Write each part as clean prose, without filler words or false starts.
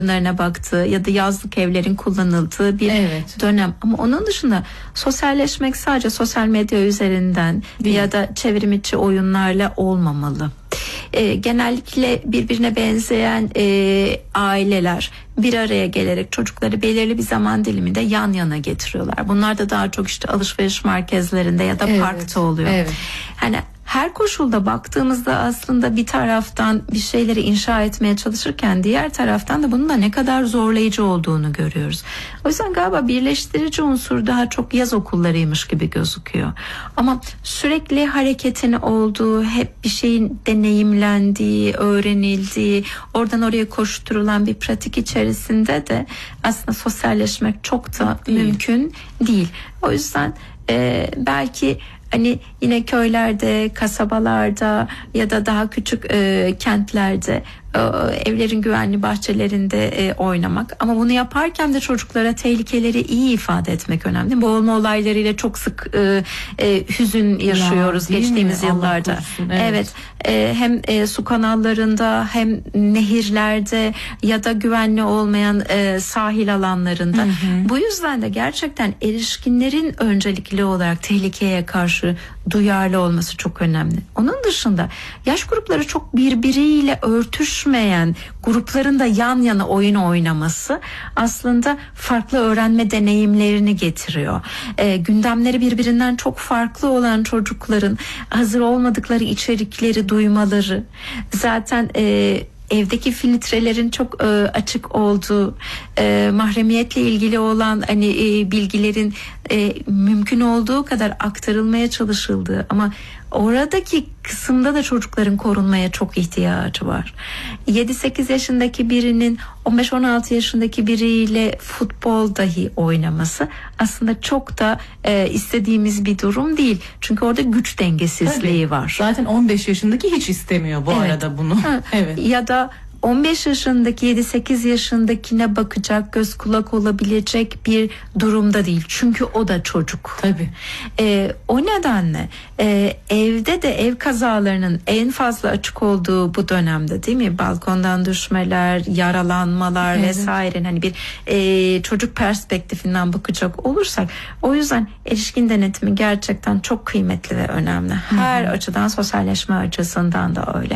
baktığı ya da yazlık evlerin kullanıldığı bir dönem. Ama onun dışında sosyalleşmek sadece sosyal medya üzerinden ya da çevrim içi oyunlarla olmamalı. Genellikle birbirine benzeyen aileler bir araya gelerek çocukları belirli bir zaman diliminde yan yana getiriyorlar. Bunlar da daha çok işte alışveriş merkezlerinde ya da parkta oluyor. Hani her koşulda baktığımızda aslında bir taraftan bir şeyleri inşa etmeye çalışırken diğer taraftan da bunun da ne kadar zorlayıcı olduğunu görüyoruz. O yüzden galiba birleştirici unsur daha çok yaz okullarıymış gibi gözüküyor. Ama sürekli hareketin olduğu, hep bir şeyin deneyimlendiği, öğrenildiği, oradan oraya koşturulan bir pratik içerisinde de aslında sosyalleşmek çok da mümkün değil. O yüzden belki hani yine köylerde, kasabalarda ya da daha küçük kentlerde evlerin güvenli bahçelerinde oynamak. Ama bunu yaparken de çocuklara tehlikeleri iyi ifade etmek önemli. Boğulma olaylarıyla çok sık hüzün yaşıyoruz geçtiğimiz yıllarda. Evet. Hem su kanallarında hem nehirlerde ya da güvenli olmayan sahil alanlarında. Bu yüzden de gerçekten erişkinlerin öncelikli olarak tehlikeye karşı duyarlı olması çok önemli. Onun dışında yaş grupları çok birbiriyle örtüşmeyen grupların da yan yana oyun oynaması aslında farklı öğrenme deneyimlerini getiriyor. Gündemleri birbirinden çok farklı olan çocukların hazır olmadıkları içerikleri duymaları, zaten evdeki filtrelerin çok açık olduğu, mahremiyetle ilgili olan hani bilgilerin mümkün olduğu kadar aktarılmaya çalışıldığı, ama oradaki kısımda da çocukların korunmaya çok ihtiyacı var. 7-8 yaşındaki birinin 15-16 yaşındaki biriyle futbol dahi oynaması aslında çok da istediğimiz bir durum değil. Çünkü orada güç dengesizliği var. Zaten 15 yaşındaki hiç istemiyor bu arada bunu. Ya da 15 yaşındaki 7-8 yaşındakine bakacak, göz kulak olabilecek bir durumda değil. Çünkü o da çocuk. Tabii. O nedenle evde de ev kazalarının en fazla açık olduğu bu dönemde, değil mi? Balkondan düşmeler, yaralanmalar vesaire. Hani bir çocuk perspektifinden bakacak olursak, o yüzden erişkin denetimi gerçekten çok kıymetli ve önemli. Her açıdan, sosyalleşme açısından da öyle.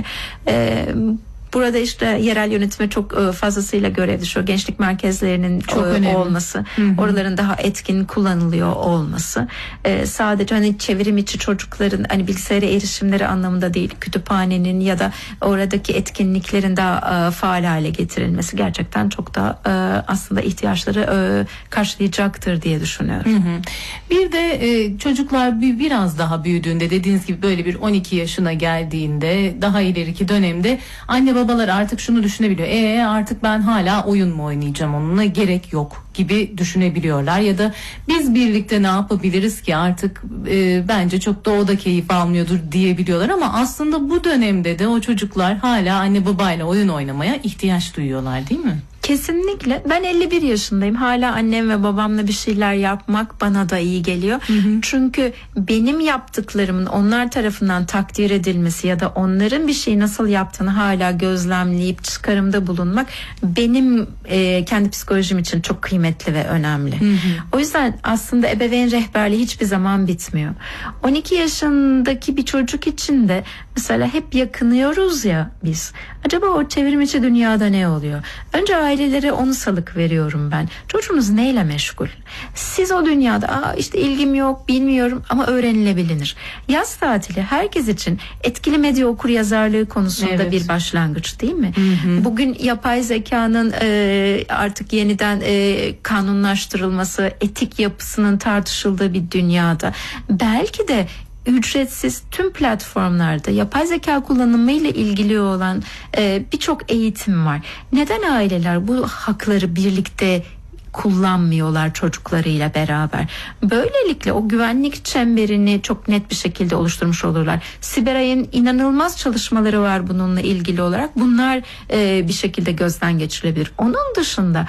Burada işte yerel yönetime çok fazlasıyla görev düşüyor. Gençlik merkezlerinin çok olması, oraların daha etkin kullanılıyor olması. Sadece hani çevrim içi çocukların hani bilgisayara erişimleri anlamında değil, kütüphanenin ya da oradaki etkinliklerin daha faal hale getirilmesi gerçekten çok da aslında ihtiyaçları karşılayacaktır diye düşünüyorum. Bir de çocuklar biraz daha büyüdüğünde, dediğiniz gibi böyle bir 12 yaşına geldiğinde, daha ileriki dönemde anne babalar artık şunu düşünebiliyor. Artık ben hala oyun mu oynayacağım, onunla gerek yok gibi düşünebiliyorlar. Ya da biz birlikte ne yapabiliriz ki artık bence çok da o da keyif almıyordur diyebiliyorlar. Ama aslında bu dönemde de o çocuklar hala anne babayla oyun oynamaya ihtiyaç duyuyorlar, değil mi? Kesinlikle. Ben 51 yaşındayım. Hala annem ve babamla bir şeyler yapmak bana da iyi geliyor. Çünkü benim yaptıklarımın onlar tarafından takdir edilmesi ya da onların bir şeyi nasıl yaptığını hala gözlemleyip çıkarımda bulunmak benim kendi psikolojim için çok kıymetli ve önemli. O yüzden aslında ebeveyn rehberliği hiçbir zaman bitmiyor. 12 yaşındaki bir çocuk için de mesela hep yakınıyoruz ya biz. Acaba o çevrim içi dünyada ne oluyor? Önce ailelere onu salık veriyorum ben. Çocuğunuz neyle meşgul? Siz o dünyada işte ilgim yok, bilmiyorum, ama öğrenilebilir. Yaz tatili herkes için etkili medya okur yazarlığı konusunda bir başlangıç, değil mi? Bugün yapay zekanın artık yeniden kanunlaştırılması, etik yapısının tartışıldığı bir dünyada belki de ücretsiz tüm platformlarda yapay zeka kullanımı ile ilgili olan birçok eğitim var. Neden aileler bu hakları birlikte kullanmıyorlar çocuklarıyla beraber? Böylelikle o güvenlik çemberini çok net bir şekilde oluşturmuş olurlar. Siberay'ın inanılmaz çalışmaları var bununla ilgili olarak. Bunlar bir şekilde gözden geçirilebilir. Onun dışında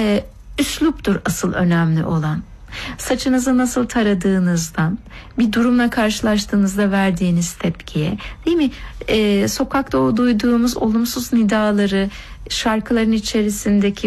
üsluptur asıl önemli olan. Saçınızı nasıl taradığınızdan, bir durumla karşılaştığınızda verdiğiniz tepkiye, değil mi? Sokakta o duyduğumuz olumsuz nidaları şarkıların içerisindeki